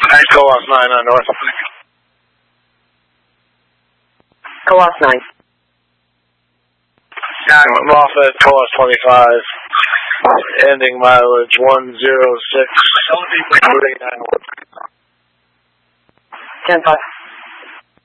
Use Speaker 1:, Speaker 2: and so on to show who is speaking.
Speaker 1: Coas 9 on North.
Speaker 2: Coas 9.
Speaker 1: Moffett, Coas 25. Ending mileage 106.
Speaker 2: 10-5.